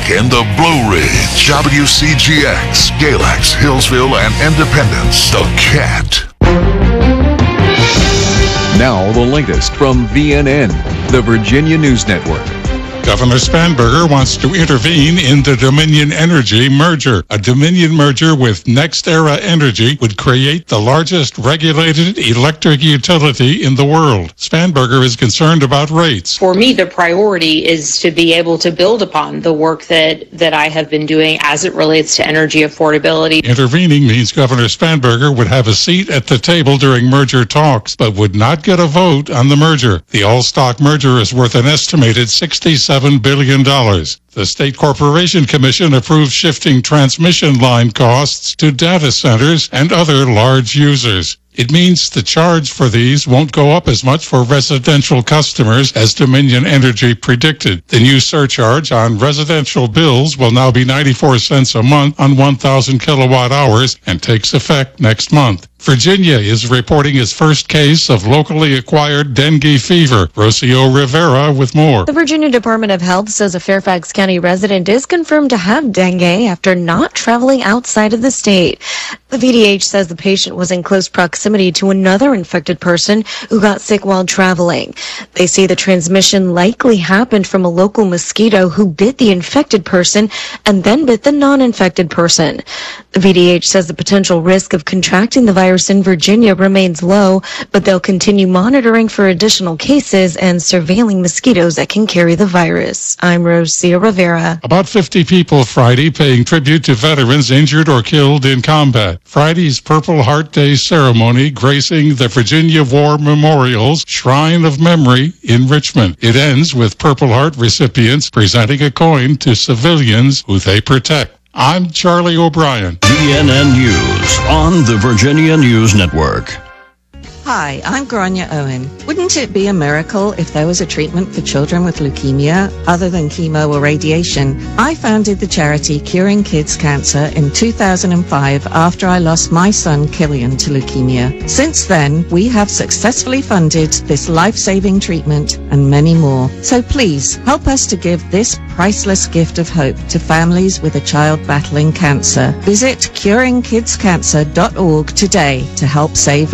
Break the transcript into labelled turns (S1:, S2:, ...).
S1: in the Blue Ridge, WCGX, Galax, Hillsville, and Independence. The Cat.
S2: Now the latest from VNN, the Virginia News Network.
S3: Governor Spanberger wants to intervene in the Dominion Energy merger. A Dominion merger with NextEra Energy would create the largest regulated electric utility in the world. Spanberger is concerned about rates.
S4: For me, the priority is to be able to build upon the work that I have been doing as it relates to energy affordability.
S3: Intervening means Governor Spanberger would have a seat at the table during merger talks, but would not get a vote on the merger. The all-stock merger is worth an estimated $67 billion. The State Corporation Commission approved shifting transmission line costs to data centers and other large users. It means the charge for these won't go up as much for residential customers as Dominion Energy predicted. The new surcharge on residential bills will now be 94 cents a month on 1,000 kilowatt hours and takes effect next month. Virginia is reporting its first case of locally acquired dengue fever. Rocio Rivera with more.
S5: The Virginia Department of Health says a Fairfax County resident is confirmed to have dengue after not traveling outside of the state. The VDH says the patient was in close proximity to another infected person who got sick while traveling. They say the transmission likely happened from a local mosquito who bit the infected person and then bit the non-infected person. The VDH says the potential risk of contracting the virus in Virginia remains low, but they'll continue monitoring for additional cases and surveilling mosquitoes that can carry the virus. I'm Rosia Rivera.
S3: About 50 people Friday paying tribute to veterans injured or killed in combat. Friday's Purple Heart Day ceremony gracing the Virginia War Memorial's Shrine of Memory in Richmond. It ends with Purple Heart recipients presenting a coin to civilians who they protect. I'm Charlie O'Brien.
S6: VNN News on the Virginia News Network.
S7: Hi, I'm Grania Owen. Wouldn't it be a miracle if there was a treatment for children with leukemia other than chemo or radiation? I founded the charity Curing Kids Cancer in 2005 after I lost my son Killian to leukemia. Since then, we have successfully funded this life-saving treatment and many more. So please, help us to give this priceless gift of hope to families with a child battling cancer. Visit curingkidscancer.org today to help save